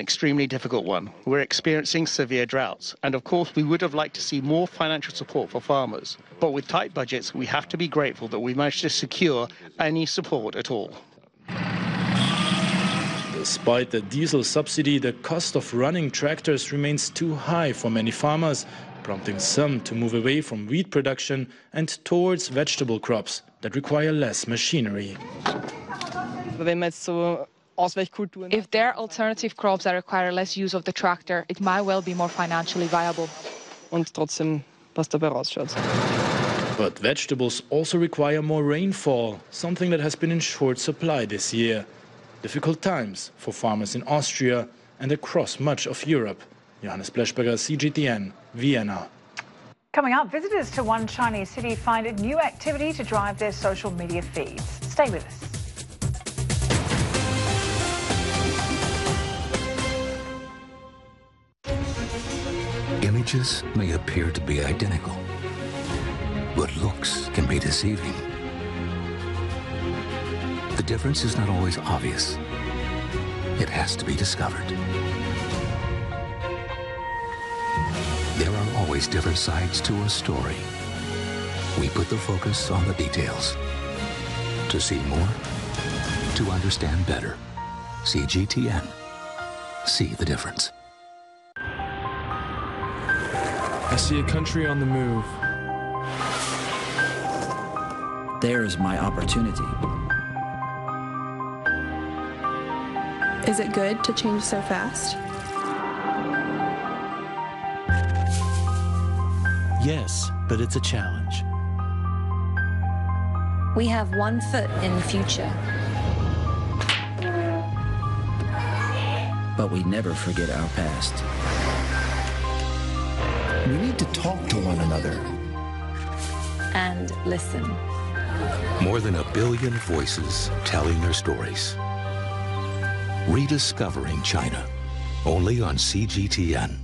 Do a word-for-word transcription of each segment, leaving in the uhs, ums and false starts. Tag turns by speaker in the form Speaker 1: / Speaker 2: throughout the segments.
Speaker 1: extremely difficult one. We're experiencing severe droughts, and of course we would have liked to see more financial support for farmers. But with tight budgets, we have to be grateful that we managed to secure any support at all.
Speaker 2: Despite the diesel subsidy, the cost of running tractors remains too high for many farmers, prompting some to move away from wheat production and towards vegetable crops that require less machinery.
Speaker 3: If there are alternative crops that require less use of the tractor, it might well be more financially viable.
Speaker 2: But vegetables also require more rainfall, something that has been in short supply this year. Difficult times for farmers in Austria and across much of Europe. Johannes Bleschberger, C G T N, Vienna.
Speaker 4: Coming up, visitors to one Chinese city find a new activity to drive their social media feeds. Stay with us.
Speaker 5: Images may appear to be identical, but looks can be deceiving. The difference is not always obvious. It has to be discovered. There are always different sides to a story. We put the focus on the details. To see more, to understand better. C G T N. See the difference.
Speaker 6: I see a country on the move.
Speaker 7: There's my opportunity.
Speaker 8: Is it good to change so fast?
Speaker 9: Yes, but it's a challenge.
Speaker 10: We have one foot in the future.
Speaker 7: But we never forget our past.
Speaker 9: We need to talk to one another.
Speaker 10: And listen.
Speaker 5: More than a billion voices telling their stories. Rediscovering China, only on C G T N.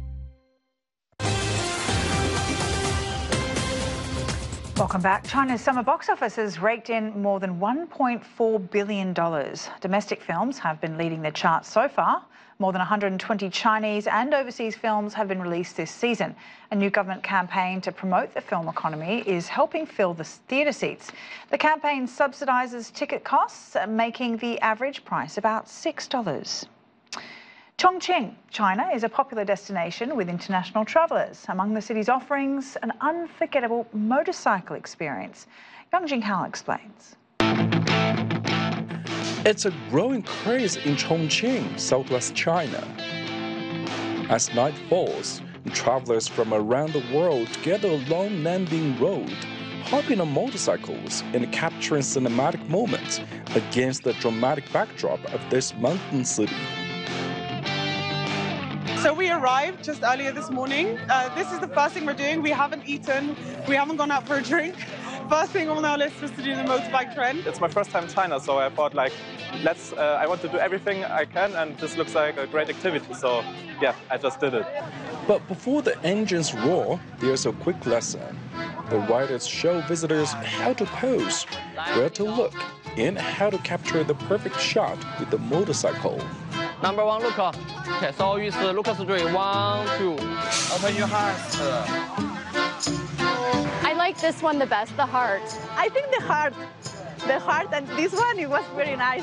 Speaker 4: Welcome back. China's summer box office has raked in more than one point four billion dollars. Domestic films have been leading the charts so far. More than one hundred twenty Chinese and overseas films have been released this season. A new government campaign to promote the film economy is helping fill the theatre seats. The campaign subsidises ticket costs, making the average price about six dollars. Chongqing, China, is a popular destination with international travellers. Among the city's offerings, an unforgettable motorcycle experience. Yang Jinghao explains.
Speaker 11: It's a growing craze in Chongqing, southwest China. As night falls, travelers from around the world gather along Nanbing Road, hopping on motorcycles and capturing cinematic moments against the dramatic backdrop of this mountain city.
Speaker 12: So we arrived just earlier this morning. Uh, this is the first thing we're doing. We haven't eaten, we haven't gone out for a drink. First thing on our list was to do the motorbike trend.
Speaker 13: It's my first time in China, so I thought like, let's, uh, I want to do everything I can, and this looks like a great activity, so yeah, I just did it.
Speaker 11: But before the engines roar, there's a quick lesson. The riders show visitors how to pose, where to look, and how to capture the perfect shot with the motorcycle.
Speaker 14: Number one, look. Okay, so it's look three. One, two. Open your hands.
Speaker 15: I like this one the best, the heart.
Speaker 16: I think the heart. The heart and this one, it was very nice.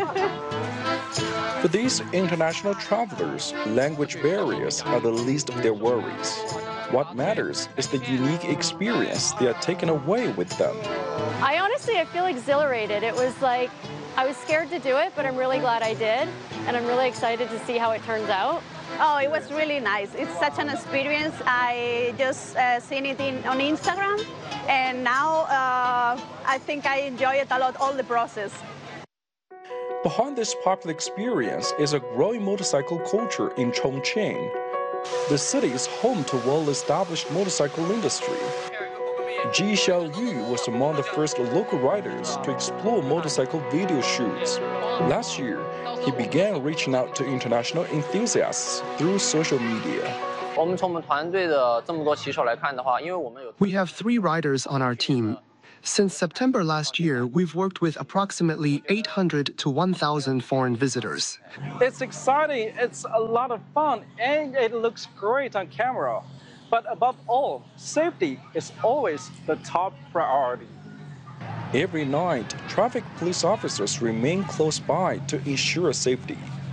Speaker 11: For these international travelers, language barriers are the least of their worries. What matters is the unique experience they are taking away with them.
Speaker 15: I honestly, I feel exhilarated. It was like, I was scared to do it, but I'm really glad I did. And I'm really excited to see how it turns out.
Speaker 16: Oh, it was really nice. It's such an experience. I just uh, seen it in, on Instagram, and now uh, I think I enjoy it a lot, all the process.
Speaker 11: Behind this popular experience is a growing motorcycle culture in Chongqing. The city is home to well-established motorcycle industry. Ji Xiaoyu was among the first local riders to explore motorcycle video shoots. Last year, he began reaching out to international enthusiasts through social media.
Speaker 14: We have three riders on our team.
Speaker 17: Since September last year, we've worked with approximately eight hundred to one thousand foreign visitors.
Speaker 11: It's exciting, it's a lot of fun, and it looks great on camera. But above all, safety is always the top priority. Every night, traffic police officers remain close by to ensure safety.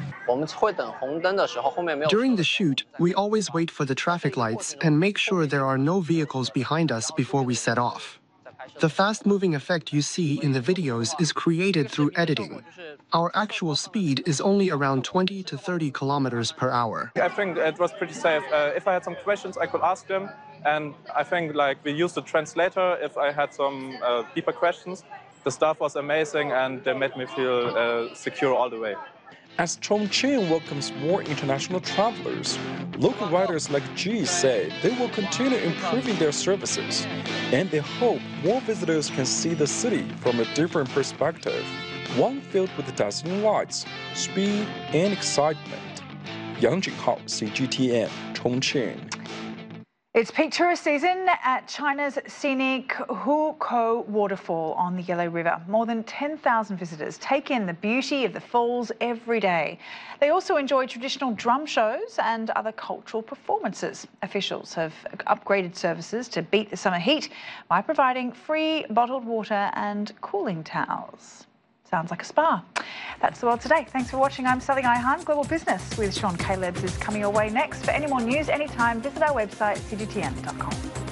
Speaker 17: During the shoot, we always wait for the traffic lights and make sure there are no vehicles behind us before we set off. The fast-moving effect you see in the videos is created through editing. Our actual speed is only around twenty to thirty kilometers per hour.
Speaker 13: I think it was pretty safe. Uh, if I had some questions, I could ask them. And I think like we used a translator if I had some uh, deeper questions. The staff was amazing and they made me feel uh, secure all the way.
Speaker 11: As Chongqing welcomes more international travelers, local riders like Ji say they will continue improving their services, and they hope more visitors can see the city from a different perspective, one filled with dazzling lights, speed, and excitement. Yang Jinghao, C G T N, Chongqing.
Speaker 4: It's peak tourist season at China's scenic Hukou waterfall on the Yellow River. More than ten thousand visitors take in the beauty of the falls every day. They also enjoy traditional drum shows and other cultural performances. Officials have upgraded services to beat the summer heat by providing free bottled water and cooling towels. Sounds like a spa. That's the world today. Thanks for watching. I'm Sally Ihan. Global Business with Sean Calebs is coming your way next. For any more news anytime, visit our website, C G T N dot com.